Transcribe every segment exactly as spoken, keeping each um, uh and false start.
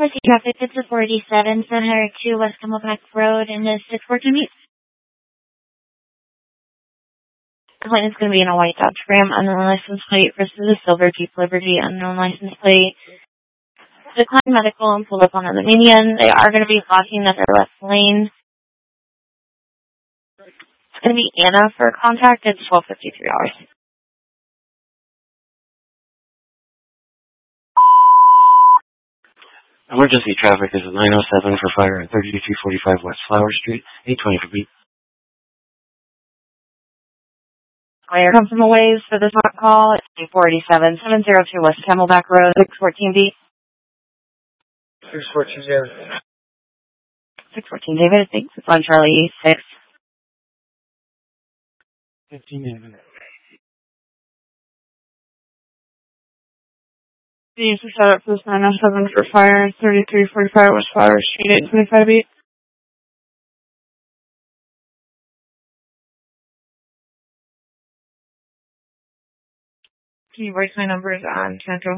Mercy traffic, it's a forty-seven, seven hundred two West Camelback Road in the six fourteen meet. Complaint is going to be in a white Dodge Ram unknown license plate versus a silver Jeep Liberty unknown license plate. Declined medical and pulled up on the median. They are going to be blocking at their left lane. It's going to be Anna for contact. It's twelve fifty-three hours. Emergency traffic is at nine oh seven for fire at thirty-two forty-five West Flower Street, eight twenty for beat. Fire come from a ways for this hot call. It's two forty-seven, seven oh two West Camelback Road, six fourteen beat. six fourteen David. six fourteen David, I think. It's on Charlie six. fifteen David. The user set up for this nine oh seven for fire, thirty-three forty-five West Flower Street, eight twenty-five beat. Can you voice my numbers on Central?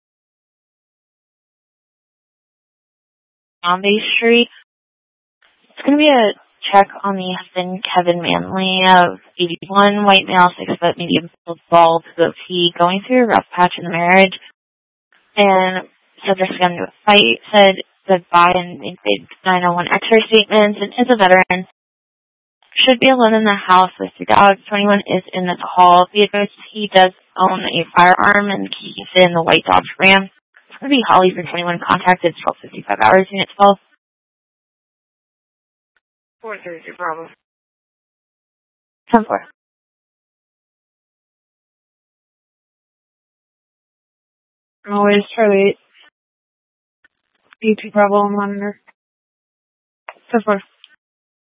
On Bay Street. It's going to be a check on the husband, Kevin Manley, of eighty-one, white male, six foot, medium, bald, goatee, going through a rough patch in the marriage. And subject's got into a fight, said goodbye and made nine oh one X-ray statements, and is a veteran. Should be alone in the house with two dogs. twenty-one is in the hall. Vehicles, he does own a firearm and keeps it in the white Dodge Ram. It's going to be Holly for twenty-one, contacted twelve fifty-five hours, unit twelve. four thirty-two Bravo. ten four. Always Charlie eight. B two Bravo on monitor. ten four.